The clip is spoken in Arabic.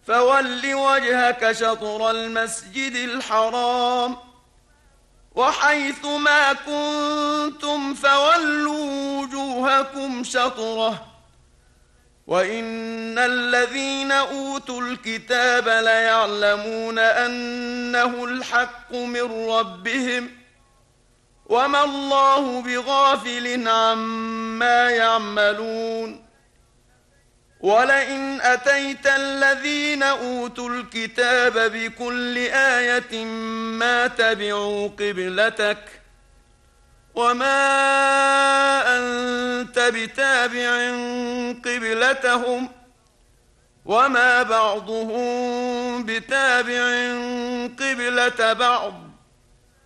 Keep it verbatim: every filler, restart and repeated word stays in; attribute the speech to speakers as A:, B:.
A: فول وجهك شطر المسجد الحرام وحيث ما كنتم فولوا وجوهكم شطره وإن الذين أوتوا الكتاب ليعلمون أنه الحق من ربهم وما الله بغافل عما يعملون ولئن أتيت الذين أوتوا الكتاب بكل آية ما تبعوا قبلتك وما أنت بتابع قبلتهم وما بعضهم بتابع قبلة بعض